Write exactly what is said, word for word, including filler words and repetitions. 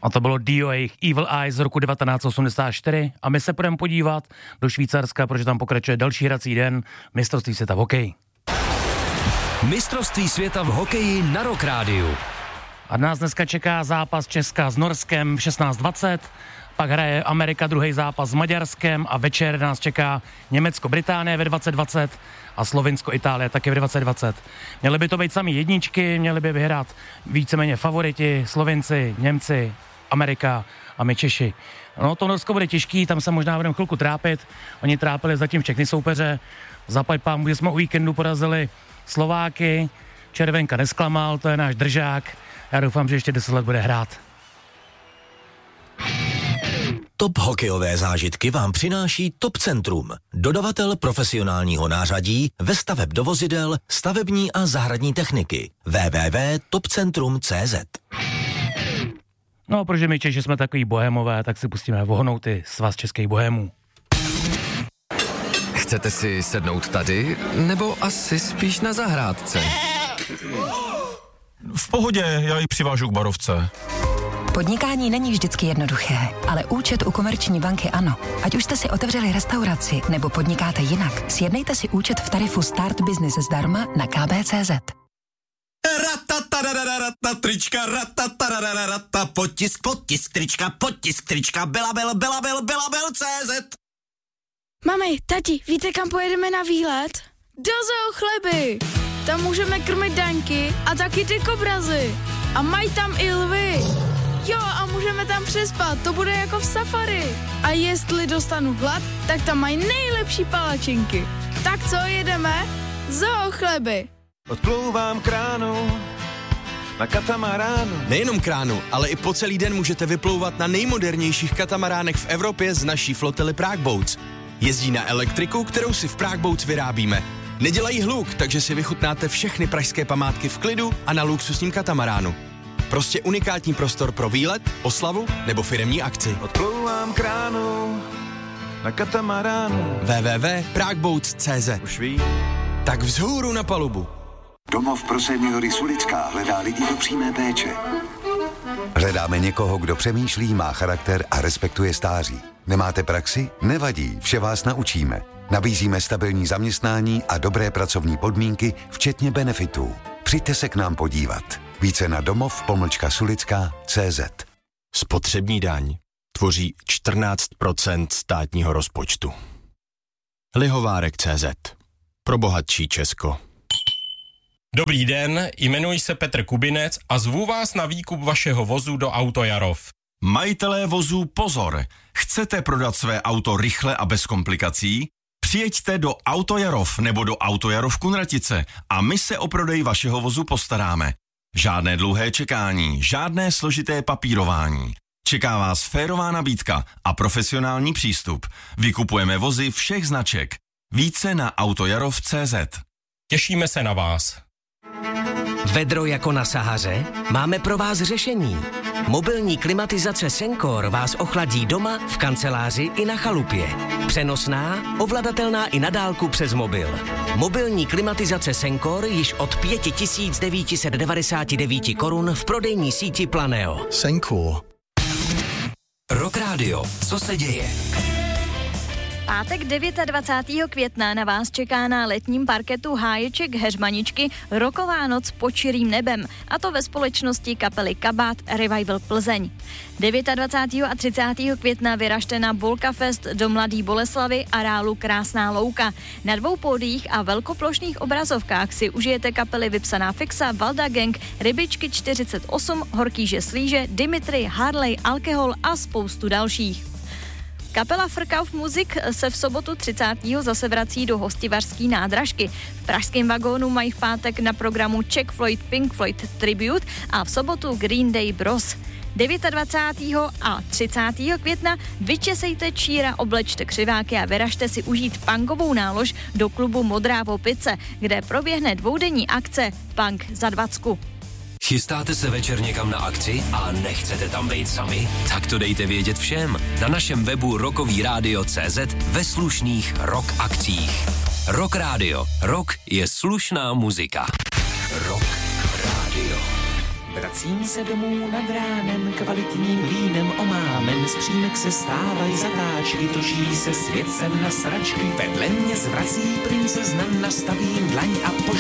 A to bylo Dio, jejich Evil Eye z roku devatenáct osmdesát čtyři a my se půjdeme podívat do Švýcarska, protože tam pokračuje další hrací den mistrovství světa v hokeji. Mistrovství světa v hokeji na Rock Rádiu. A nás dneska čeká zápas Česka s Norskem v šestnáct dvacet, pak hraje Amerika druhý zápas s Maďarskem a večer nás čeká Německo-Británie ve dvacet dvacet a Slovinsko-Itálie taky v dvacet dvacet. Měly by to být sami jedničky, měly by vyhrát víceméně favoriti, Slovinci, Němci, Amerika a my Češi. No to Norsko bude těžký, tam se možná budeme chvilku trápit, oni trápili zatím všechny soupeře, zaplať pánbůh, že jsme o víkendu porazili Slováky, Červenka nesklamal, to je náš držák, já doufám, že ještě deset let bude hrát. Top hokejové zážitky vám přináší Top Centrum, dodavatel profesionálního nářadí ve staveb do vozidel, stavební a zahradní techniky. w w w tečka top centrum tečka c z. No, protože my Češi jsme takový bohémové, tak si pustíme vohnouty svaz českých bohémů. Chcete si sednout tady, nebo asi spíš na zahrádce? V pohodě, já ji přivážu k barovce. Podnikání není vždycky jednoduché, ale účet u Komerční banky ano. Ať už jste si otevřeli restauraci nebo podnikáte jinak, sjednejte si účet v tarifu Start Business zdarma na k b tečka c z. Rata trička, rata potisk, potisk trička, potisk trička, belabel, belabel, belabel tečka c z. Mami, tati, víte, kam pojedeme na výlet? Do Zoo Chleby. Tam můžeme krmit daňky a taky ty kobrazy. A mají tam i lvy. Jo, a můžeme tam přespat, to bude jako v safari. A jestli dostanu hlad, tak tam mají nejlepší palačinky. Tak co, jedeme? Zoo Chleby. Odplouvám kránu na katamaránu. Nejenom kránu, ale i po celý den můžete vyplouvat na nejmodernějších katamaránech v Evropě z naší flotily Prague Boats. Jezdí na elektriku, kterou si v Prague Boats vyrábíme. Nedělají hluk, takže si vychutnáte všechny pražské památky v klidu a na luxusním katamaránu. Prostě unikátní prostor pro výlet, oslavu nebo firemní akci. Odplouvám kránu na katamaránu. w w w tečka prague boats tečka c z. Už ví. Tak vzhůru na palubu. Domov pro seniory Sulická hledá lidi do přímé péče. Hledáme někoho, kdo přemýšlí, má charakter a respektuje stáří. Nemáte praxi? Nevadí, vše vás naučíme. Nabízíme stabilní zaměstnání a dobré pracovní podmínky, včetně benefitů. Přijďte se k nám podívat. Více na domov pomlčka sulická tečka c z. Spotřební daň tvoří čtrnáct procent státního rozpočtu. Lihovárek tečka c z. Pro bohatší Česko. Dobrý den, jmenuji se Petr Kubinec a zvu vás na výkup vašeho vozu do Autojarov. Majitelé vozů pozor! Chcete prodat své auto rychle a bez komplikací? Přijeďte do Autojarov nebo do Autojarov Kunratice a my se o prodej vašeho vozu postaráme. Žádné dlouhé čekání, žádné složité papírování. Čeká vás férová nabídka a profesionální přístup. Vykupujeme vozy všech značek. Více na autojarov tečka c z. Těšíme se na vás. Vedro jako na Sahaře? Máme pro vás řešení. Mobilní klimatizace Sencor vás ochladí doma, v kanceláři i na chalupě. Přenosná, ovladatelná i na dálku přes mobil. Mobilní klimatizace Sencor již od pět tisíc devět set devadesát devět korun v prodejní síti Planeo. Sencor. Rock Radio. Co se děje? Pátek dvacátého devátého května na vás čeká na letním parketu Háječek Heřmaničky roková noc pod širým nebem, a to ve společnosti kapely Kabát Revival Plzeň. dvacátého devátého a třicátého května vyražte na Bolka Fest do Mladý Boleslavy areálu Krásná louka. Na dvou pódiích a velkoplošných obrazovkách si užijete kapely Vypsaná fixa, Valda Gang, Rybičky čtyřicet osm, Horkýže Slíže, Dimitri, Harley, Alkohol a spoustu dalších. Kapela Frkauf Music se v sobotu třicátého zase vrací do hostivařský nádražky. V pražském vagónu mají v pátek na programu Czech Floyd Pink Floyd Tribute a v sobotu Green Day Bros. dvacátého devátého a třicátého května vyčesejte číra, oblečte křiváky a vyražte si užít punkovou nálož do klubu Modrá Vopice, kde proběhne dvoudenní akce Punk za dvacku. Chystáte se večer někam na akci a nechcete tam být sami? Tak to dejte vědět všem na našem webu rockový rádio tečka cé zet ve slušných rock akcích. Rock Radio. Rock je slušná muzika. Rock Radio. Vracím se domů nad ránem, kvalitním vínem omámen, z přímek se stávají zatáčky, točí se svět sem na sračky, vedle mě zvrací princezna, nastavím dlaň a pož